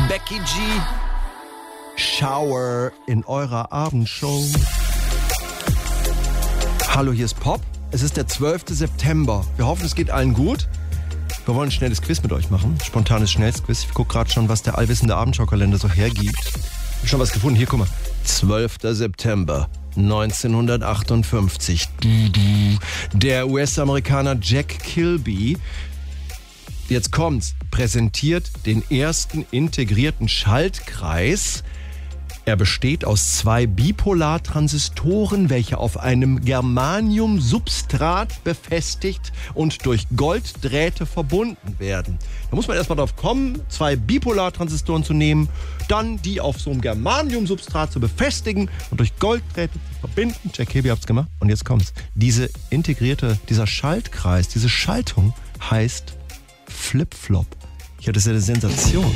Becky G. Shower in eurer Abendshow. Hallo, hier ist Pop. Es ist der 12. September. Wir hoffen, es geht allen gut. Wir wollen ein schnelles Quiz mit euch machen. Spontanes Schnellsquiz. Ich gucke gerade schon, was der allwissende Abendschau-Kalender so hergibt. Ich habe schon was gefunden. Hier, guck mal. 12. September 1958. Der US-Amerikaner Jack Kilby, jetzt kommt's, präsentiert den ersten integrierten Schaltkreis. Er besteht aus 2 Bipolartransistoren, welche auf einem Germanium-Substrat befestigt und durch Golddrähte verbunden werden. Da muss man erstmal drauf kommen, 2 Bipolartransistoren zu nehmen, dann die auf so einem Germanium-Substrat zu befestigen und durch Golddrähte zu verbinden. Jack Kilby hat's gemacht. Und jetzt kommt's. Dieser Schaltkreis, diese Schaltung heißt Flip-Flop. Ja, das ist ja eine Sensation.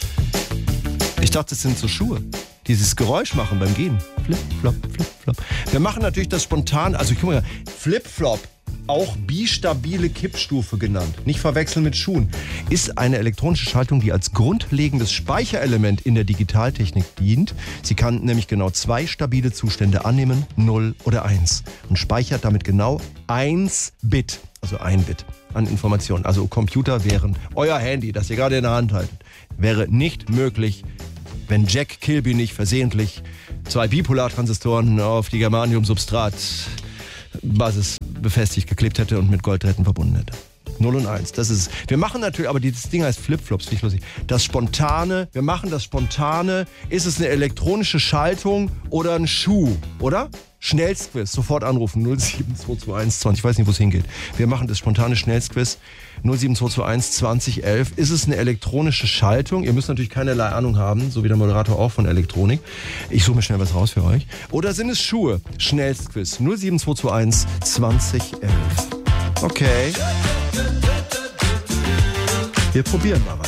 Ich dachte, das sind so Schuhe. Dieses Geräusch machen beim Gehen. Flip-Flop, Flip-Flop. Wir machen natürlich das spontan, also guck mal, Flip-Flop, auch bistabile Kippstufe genannt, nicht verwechseln mit Schuhen, ist eine elektronische Schaltung, die als grundlegendes Speicherelement in der Digitaltechnik dient. Sie kann nämlich genau 2 stabile Zustände annehmen, 0 oder 1, und speichert damit genau 1 Bit, also 1 Bit an Informationen. Also Computer wären euer Handy, das ihr gerade in der Hand haltet, wäre nicht möglich, wenn Jack Kilby nicht versehentlich 2 Bipolartransistoren auf die Germanium-Substrat-Basis befestigt, geklebt hätte und mit Golddrähten verbunden hätte. 0 und 1, das ist es. Wir machen natürlich, aber dieses Ding heißt Flipflops, finde ich lustig. Das Spontane, wir machen das Spontane. Ist es eine elektronische Schaltung oder ein Schuh, oder? Schnellsquiz, sofort anrufen, 07221 20, ich weiß nicht, wo es hingeht. Wir machen das spontane Schnellsquiz, 07221 2011. Ist es eine elektronische Schaltung? Ihr müsst natürlich keinerlei Ahnung haben, so wie der Moderator auch von Elektronik. Ich suche mir schnell was raus für euch. Oder sind es Schuhe? Schnellsquiz, 07221 2011. Okay. Wir probieren mal was.